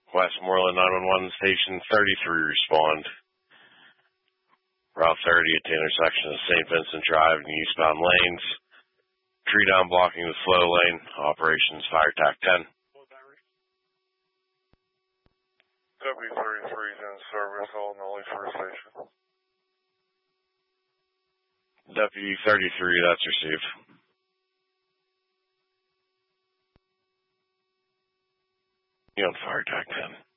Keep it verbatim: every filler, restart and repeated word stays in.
Westmoreland nine one one, Station thirty-three, respond. Route thirty at the intersection of Saint Vincent Drive and eastbound lanes. Tree down blocking the slow lane. Operations Fire Tac ten. W thirty-three is in service, all Nolly First Station. W thirty-three, that's received. You on Fire Tac ten.